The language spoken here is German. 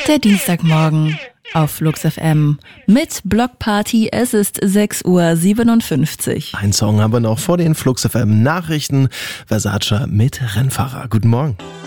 Der Dienstagmorgen auf Flux FM mit Blockparty. Es ist 6:57 Uhr. Ein Song haben wir noch vor den Flux FM Nachrichten. Versace mit Rennfahrer. Guten Morgen.